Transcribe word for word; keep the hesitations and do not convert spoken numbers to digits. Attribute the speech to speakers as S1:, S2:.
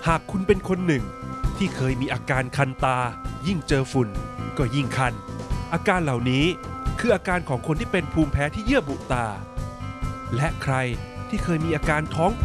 S1: หากคุณเป็นคนหนึ่งที่เคยมีอาการคันตายิ่งเจอฝุ่นก็ยิ่งคันอาการเหล่านี้คืออาการของคนที่เป็นภูมิแพ้ที่เยื่อบุตาและใครที่เคยมีอาการท้อง